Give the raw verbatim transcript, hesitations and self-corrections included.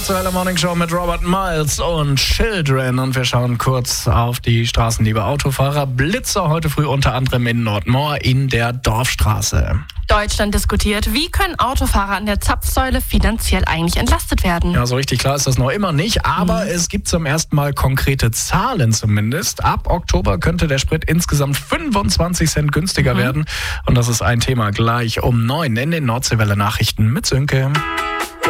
Zur Morning Show mit Robert Miles und Children und wir schauen kurz auf die Straßen, liebe Autofahrer. Blitzer heute früh unter anderem in Nordmoor in der Dorfstraße. Deutschland diskutiert, wie können Autofahrer an der Zapfsäule finanziell eigentlich entlastet werden? Ja, so richtig klar ist das noch immer nicht, aber mhm. es gibt zum ersten Mal konkrete Zahlen zumindest. Ab Oktober könnte der Sprit insgesamt fünfundzwanzig Cent günstiger mhm. werden und das ist ein Thema gleich um neun in den Nordseewelle Nachrichten mit Sönke.